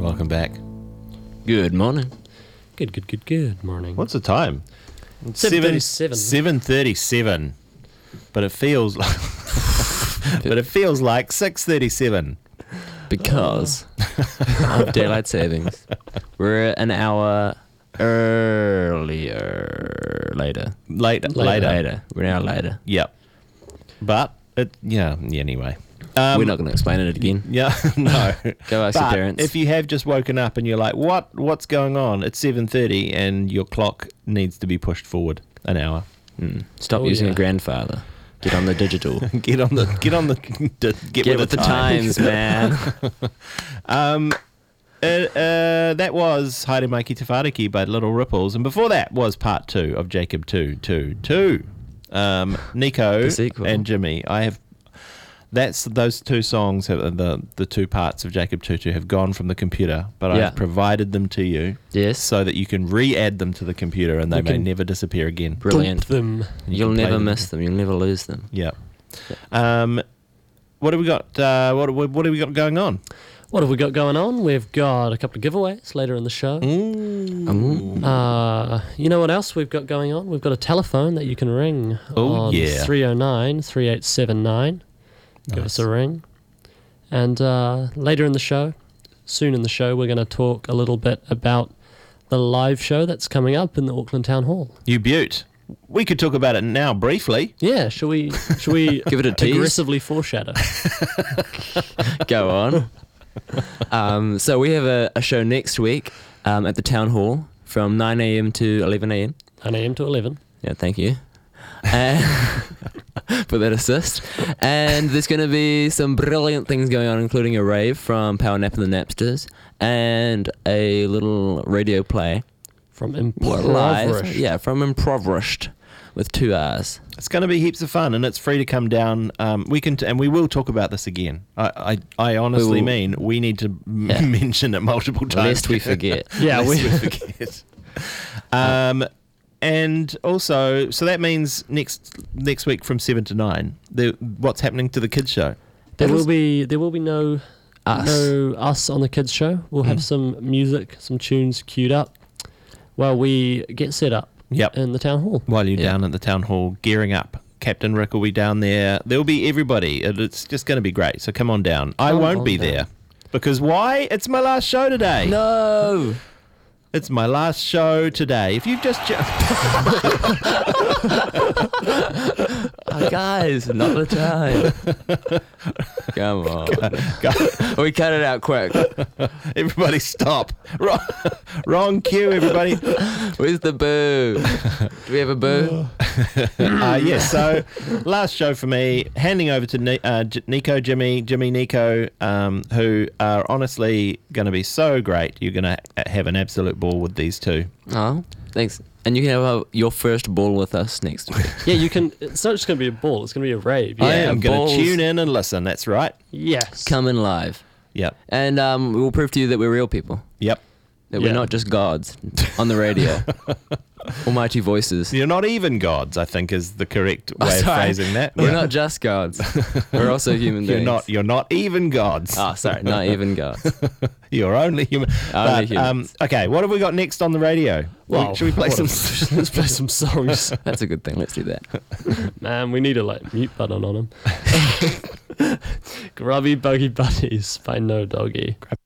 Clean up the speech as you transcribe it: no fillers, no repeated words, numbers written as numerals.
Welcome back. Good morning. Good morning. What's the time? 7:37. 7:37. But it feels like but it feels like 6:37. Because of daylight savings. We're an hour later. Later. We're an hour later. Yep. But anyway. We're not going to explain it again. Yeah, no. Go ask your But parents. if you have just woken up and you're like, what's going on? It's 7:30 and your clock needs to be pushed forward an hour. Stop using a grandfather. Get on the digital. Get with the times, man. That was Haere Maiki Te Whāriki by Little Ripples, and before that was part 2 of Jacob 222. Nico and Jimmy. Those two songs, the two parts of Jacob 22 have gone from the computer, but I've provided them to you, so that you can re-add them to the computer and they may never disappear again. Brilliant. Them. You'll never miss them. You'll never lose them. Yeah. What have we got? What have we got going on? What have we got going on? We've got a couple of giveaways later in the show. You know what else we've got going on? We've got a telephone that you can ring on 309-3879. Give us a ring. And later in the show, soon in the show, we're going to talk a little bit about the live show that's coming up in the Auckland Town Hall. You beaut. We could talk about it now briefly. Yeah, shall we give it a tease? Aggressively foreshadow. Go on. So we have a show next week at the Town Hall from 9 a.m. to 11 a.m. 9 a.m. to 11. Yeah, thank you for that assist. And there's going to be some brilliant things going on, including a rave from Power Nap and the Napsters and a little radio play from Impoverished. From Impoverished with 2 R's. It's going to be heaps of fun, and it's free to come down. We will talk about this again. I honestly mean we need to mention it multiple times, lest we forget. We forget. And also, so that means next week from 7 to 9, what's happening to the kids show? There will be no us on the kids show. We'll have some music, some tunes queued up while we get set up. In the town hall. While you're down at the town hall gearing up. Captain Rick will be down there. There'll be everybody. It's just going to be great. So come on down. I won't be there. Because why? It's my last show today. No. It's my last show today. If you've just... guys, not the time. Come on. We cut it out quick. Everybody stop. Wrong cue, everybody. Where's the boo? Do we have a boo? Yes, so last show for me, handing over to Nico, Jimmy, Nico, who are honestly going to be so great. You're going to have an absolute ball with these two. Oh, thanks. And you can have your first ball with us next week. Yeah, you can. It's not just going to be a ball. It's going to be a rave. Yeah, I am going to tune in and listen. That's right. Yes. Come in live. Yep. And we will prove to you that we're real people. Yep. That we're not just gods on the radio. Almighty voices. You're not even gods, I think, is the correct way of phrasing that. We're not just gods. We're also human beings. You're not even gods. Oh, sorry, not even gods. You're only human. Humans. Okay, what have we got next on the radio? Well, should we play some? Let's play some songs. That's a good thing. Let's do that. Man, we need a mute button on him. Grubby Buggy Buddies by No Doggy.